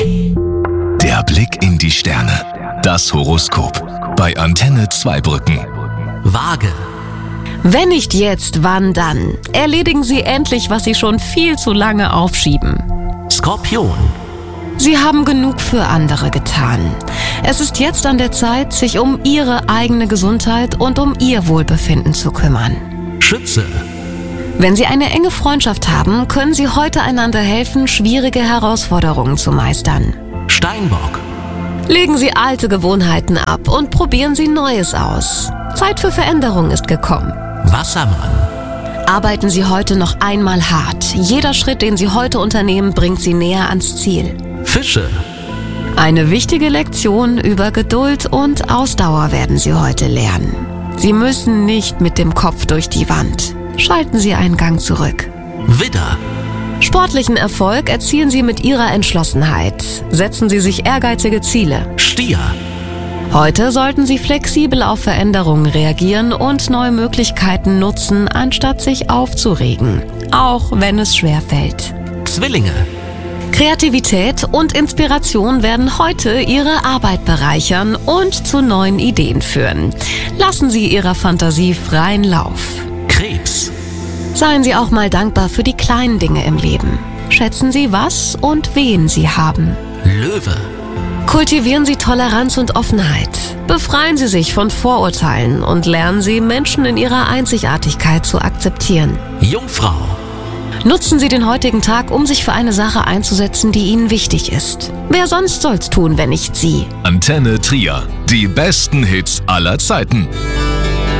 Der Blick in die Sterne. Das Horoskop. Bei Antenne Zweibrücken. Waage. Wenn nicht jetzt, wann dann? Erledigen Sie endlich, was Sie schon viel zu lange aufschieben. Skorpion. Sie haben genug für andere getan. Es ist jetzt an der Zeit, sich um Ihre eigene Gesundheit und um Ihr Wohlbefinden zu kümmern. Schütze. Wenn Sie eine enge Freundschaft haben, können Sie heute einander helfen, schwierige Herausforderungen zu meistern. Steinbock. Legen Sie alte Gewohnheiten ab und probieren Sie Neues aus. Zeit für Veränderung ist gekommen. Wassermann. Arbeiten Sie heute noch einmal hart. Jeder Schritt, den Sie heute unternehmen, bringt Sie näher ans Ziel. Fische. Eine wichtige Lektion über Geduld und Ausdauer werden Sie heute lernen. Sie müssen nicht mit dem Kopf durch die Wand. Schalten Sie einen Gang zurück. Widder. Sportlichen Erfolg erzielen Sie mit Ihrer Entschlossenheit. Setzen Sie sich ehrgeizige Ziele. Stier. Heute sollten Sie flexibel auf Veränderungen reagieren und neue Möglichkeiten nutzen, anstatt sich aufzuregen, auch wenn es schwer fällt. Zwillinge. Kreativität und Inspiration werden heute Ihre Arbeit bereichern und zu neuen Ideen führen. Lassen Sie Ihrer Fantasie freien Lauf. Krebs. Seien Sie auch mal dankbar für die kleinen Dinge im Leben. Schätzen Sie, was und wen Sie haben. Löwe. Kultivieren Sie Toleranz und Offenheit. Befreien Sie sich von Vorurteilen und lernen Sie, Menschen in ihrer Einzigartigkeit zu akzeptieren. Jungfrau. Nutzen Sie den heutigen Tag, um sich für eine Sache einzusetzen, die Ihnen wichtig ist. Wer sonst soll's tun, wenn nicht Sie? Antenne Trier. Die besten Hits aller Zeiten.